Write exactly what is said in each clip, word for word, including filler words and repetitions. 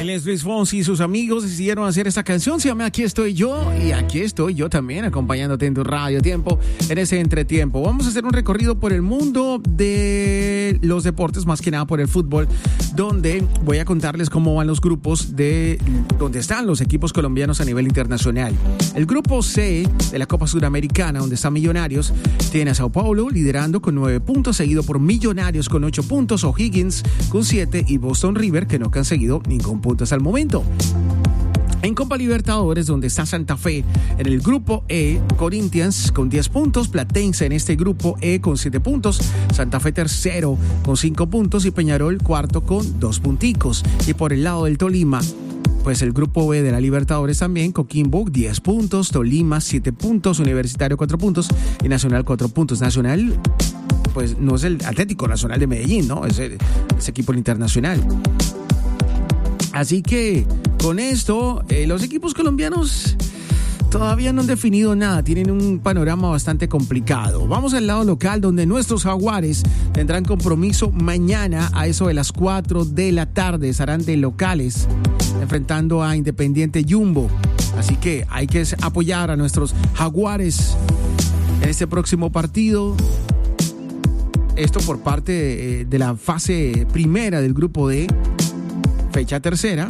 Él es Luis Fonsi y sus amigos decidieron hacer esta canción. Se llama Aquí estoy yo, y aquí estoy yo también acompañándote en tu Radio Tiempo en ese entretiempo. Vamos a hacer un recorrido por el mundo de los deportes, más que nada por el fútbol, donde voy a contarles cómo van los grupos de donde están los equipos colombianos a nivel internacional. El grupo C de la Copa Sudamericana, donde está Millonarios, tiene a Sao Paulo liderando con nueve puntos, seguido por Millonarios con ocho puntos, O'Higgins con siete y Boston River, que no han conseguido ningún punto hasta el momento. En Copa Libertadores, donde está Santa Fe en el grupo E, Corinthians con diez puntos, Platense en este grupo E con siete puntos, Santa Fe tercero con cinco puntos y Peñarol cuarto con dos punticos. Y por el lado del Tolima, pues el grupo B de la Libertadores también, Coquimbo diez puntos, Tolima siete puntos, Universitario cuatro puntos y Nacional cuatro puntos. Nacional, pues no es el Atlético Nacional de Medellín, ¿no? Es el, es equipo internacional. Así que con esto, eh, los equipos colombianos todavía no han definido nada, tienen un panorama bastante complicado. Vamos al lado local, donde nuestros Jaguares tendrán compromiso mañana a eso de las cuatro de la tarde. Estarán de locales enfrentando a Independiente Jumbo. Así que hay que apoyar a nuestros Jaguares en este próximo partido. Esto por parte de, de la fase primera del grupo D, fecha tercera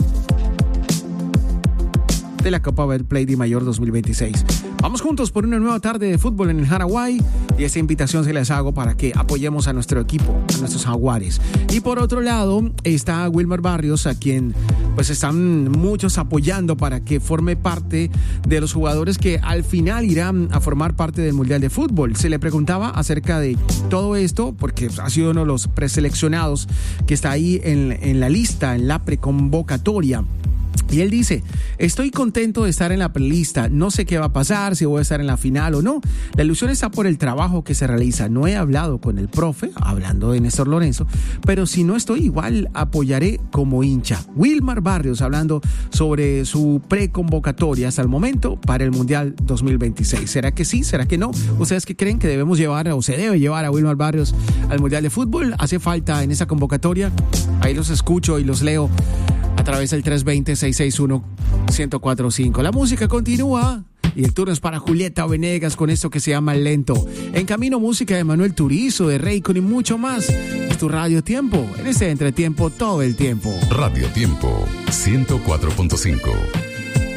de la Copa Betplay de Mayor dos mil veintiséis. Vamos juntos por una nueva tarde de fútbol en el Jaraguay, y esta invitación se les hago para que apoyemos a nuestro equipo, a nuestros Jaguares. Y por otro lado está Wilmar Barrios, a quien pues están muchos apoyando para que forme parte de los jugadores que al final irán a formar parte del Mundial de Fútbol. Se le preguntaba acerca de todo esto porque ha sido uno de los preseleccionados que está ahí en, en la lista, en la preconvocatoria. Y él dice: estoy contento de estar en la prelista, no sé qué va a pasar, si voy a estar en la final o no. La ilusión está por el trabajo que se realiza. No he hablado con el profe, hablando de Néstor Lorenzo, pero si no estoy, igual apoyaré como hincha. Wilmar Barrios hablando sobre su preconvocatoria hasta el momento para el Mundial dos mil veintiséis. ¿Será que sí? ¿Será que no? ¿Ustedes qué creen que debemos llevar o se debe llevar a Wilmar Barrios al Mundial de Fútbol? ¿Hace falta en esa convocatoria? Ahí los escucho y los leo a través del tres dos cero, seis seis uno, uno cero cuatro cinco. La música continúa y el turno es para Julieta Venegas con esto que se llama Lento. En camino, música de Manuel Turizo, de Raycon y mucho más. Es tu Radio Tiempo, en este entretiempo todo el tiempo. Radio Tiempo ciento cuatro punto cinco.